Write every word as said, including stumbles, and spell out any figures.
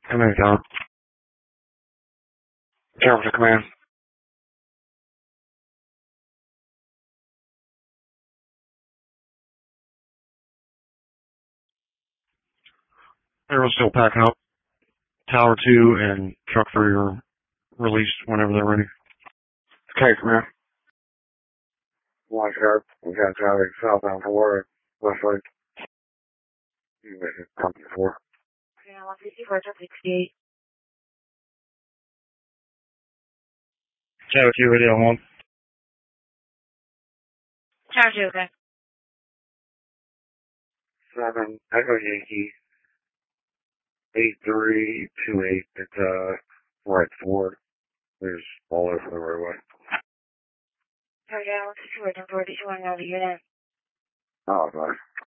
Command Tower. Tower to command. Everyone's still packing up. Tower two and truck three are released whenever they're ready. Okay, command. One sharp. We got traffic southbound four, west side. Company four. Yeah, one fifty-four, truck sixty-eight. Tower two, ready on one. Tower two, okay. Seven, Echo Yankee. Eight three two eight. It's uh right forward. There's all over the roadway. Oh yeah, let's see what number. Did you want to know the unit? Oh, sorry.